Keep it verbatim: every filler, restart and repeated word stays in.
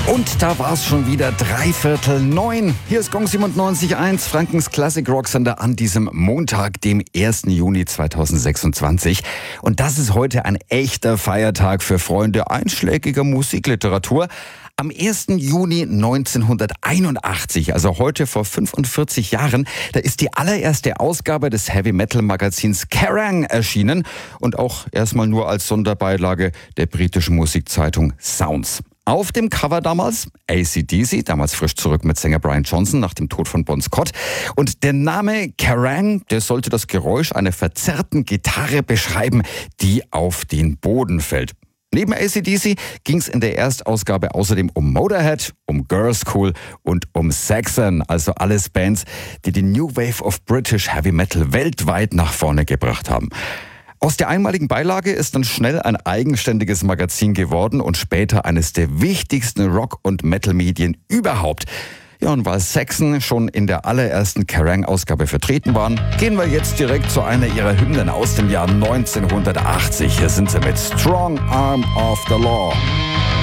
Und da war es schon wieder dreiviertel neun. Hier ist Gong siebenundneunzig Komma eins, Frankens Classic Rock Sender an diesem Montag, dem ersten Juni zweitausendsechsundzwanzig. Und das ist heute ein echter Feiertag für Freunde einschlägiger Musikliteratur. Am ersten Juni neunzehnhunderteinundachtzig, also heute vor fünfundvierzig Jahren, da ist die allererste Ausgabe des Heavy-Metal-Magazins Kerrang erschienen und auch erstmal nur als Sonderbeilage der britischen Musikzeitung Sounds. Auf dem Cover damals A C D C, damals frisch zurück mit Sänger Brian Johnson nach dem Tod von Bon Scott. Und der Name Kerrang, der sollte das Geräusch einer verzerrten Gitarre beschreiben, die auf den Boden fällt. Neben A C D C ging es in der Erstausgabe außerdem um Motorhead, um Girlschool und um Saxon, also alles Bands, die die New Wave of British Heavy Metal weltweit nach vorne gebracht haben. Aus der einmaligen Beilage ist dann schnell ein eigenständiges Magazin geworden und später eines der wichtigsten Rock- und Metal-Medien überhaupt. Ja, und weil Saxon schon in der allerersten Kerrang-Ausgabe vertreten waren, gehen wir jetzt direkt zu einer ihrer Hymnen aus dem Jahr neunzehnhundertachtzig. Hier sind sie mit Strong Arm of the Law.